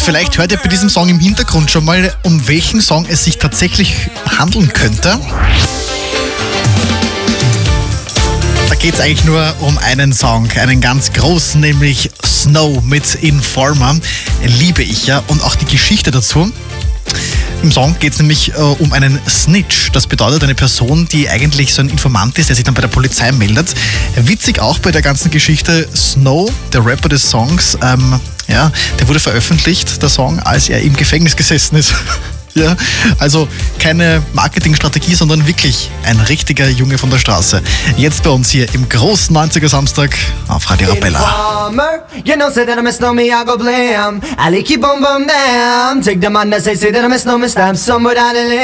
vielleicht hört ihr bei diesem Song im Hintergrund schon mal, um welchen Song es sich tatsächlich handeln könnte. Da geht es eigentlich nur um einen Song, einen ganz großen, nämlich Snow mit Informer. Liebe ich ja, und auch die Geschichte dazu. Im Song geht es nämlich um einen Snitch. Das bedeutet eine Person, die eigentlich so ein Informant ist, der sich dann bei der Polizei meldet. Witzig auch bei der ganzen Geschichte, Snow, der Rapper des Songs, der wurde veröffentlicht, der Song, als er im Gefängnis gesessen ist. Ja, also keine Marketingstrategie, sondern wirklich ein richtiger Junge von der Straße. Jetzt bei uns hier im großen 90er Samstag auf Radio Arabella. You know, say that I miss no me, I go blam. I like keep on bum bam. Take the man that say that I miss no me, stamp somewhere down the lane.